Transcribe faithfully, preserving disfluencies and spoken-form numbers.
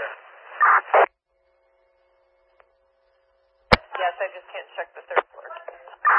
Yes, I just can't check the third floor.